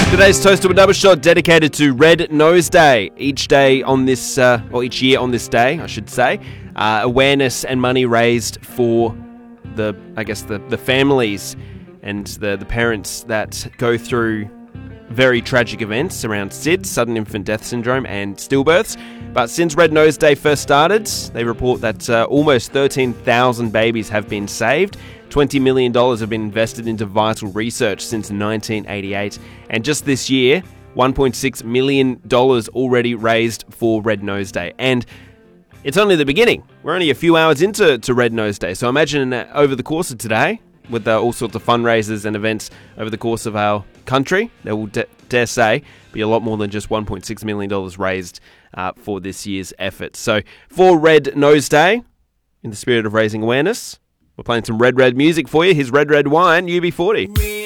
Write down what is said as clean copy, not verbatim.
Today's Toast to a Double Shot dedicated to Red Nose Day. Each year on this day, I should say, awareness and money raised for the families and the parents that go through very tragic events around SIDS, sudden infant death syndrome, and stillbirths. But since Red Nose Day first started, they report that almost 13,000 babies have been saved. $20 million have been invested into vital research since 1988. And just this year, $1.6 million already raised for Red Nose Day. And it's only the beginning. We're only a few hours into Red Nose Day. So imagine over the course of today, with all sorts of fundraisers and events over the course of our country, there will, dare say, be a lot more than just $1.6 million raised for this year's effort. So for Red Nose Day, in the spirit of raising awareness, we're playing some Red music for you. Here's Red Wine, UB40.